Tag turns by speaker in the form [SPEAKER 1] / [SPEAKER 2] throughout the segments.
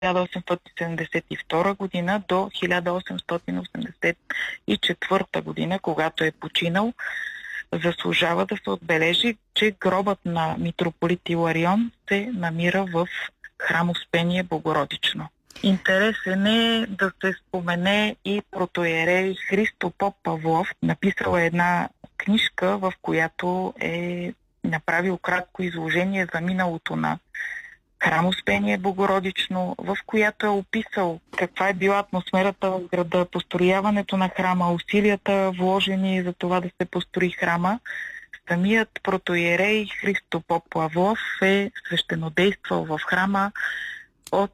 [SPEAKER 1] 1872 година до 1884 година, когато е починал, заслужава да се отбележи, че гробът на митрополит Иларион се намира в храм Успение Богородично. Интересен е да се спомене и протоиерей Христо Поп Павлов. Написал е една книжка, в която е направил кратко изложение за миналото на храм Успение Богородично, в която е описал каква е била атмосферата в града, построяването на храма, усилията вложени за това да се построи храма. Самият протоиерей Христо Поп Павлов е свещенодействал в храма от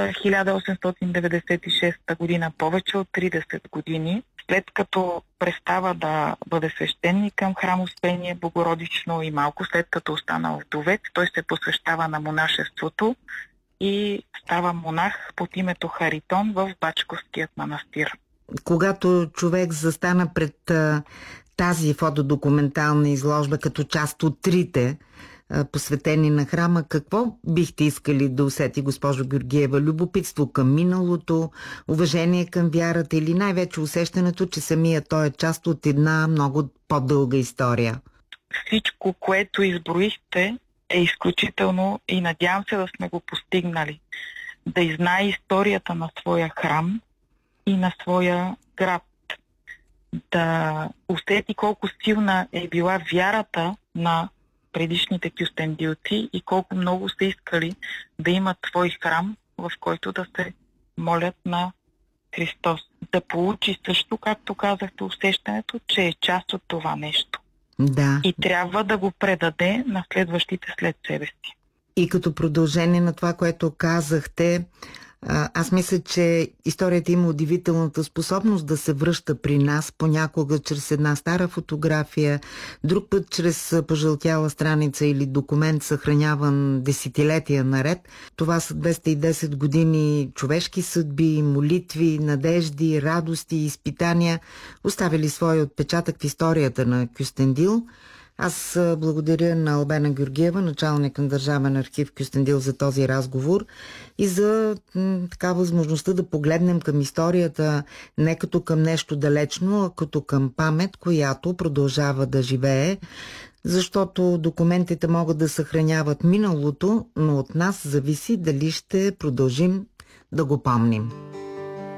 [SPEAKER 1] 1896 година, повече от 30 години. След като престава да бъде свещеник към храм Успение Богородично и малко след като останал вдовец, той се посвещава на монашеството и става монах под името Харитон в Бачковският манастир.
[SPEAKER 2] Когато човек застана пред тази фотодокументална изложба като част от трите, посветени на храма, какво бихте искали да усети, госпожо Георгиева? Любопитство към миналото, уважение към вярата или най-вече усещането, че самия той е част от една много по-дълга история?
[SPEAKER 1] Всичко, което изброихте, е изключително и надявам се да сме го постигнали. Да иззнае историята на своя храм и на своя град. Да усети колко силна е била вярата на предишните кюстендилци и колко много са искали да имат свой храм, в който да се молят на Христос. Да получи също, както казахте, усещането, че е част от това нещо.
[SPEAKER 2] Да.
[SPEAKER 1] И трябва да го предаде на следващите след себе си.
[SPEAKER 2] И като продължение на това, което казахте, аз мисля, че историята има удивителната способност да се връща при нас, понякога чрез една стара фотография, друг път чрез пожълтяла страница или документ, съхраняван десетилетия наред. Това са 210 години човешки съдби, молитви, надежди, радости и изпитания, оставили своя отпечатък в историята на Кюстендил. Аз благодаря на Албена Георгиева, началник на Държавен архив Кюстендил, за този разговор и за така възможността да погледнем към историята не като към нещо далечно, а като към памет, която продължава да живее, защото документите могат да съхраняват миналото, но от нас зависи дали ще продължим да го помним.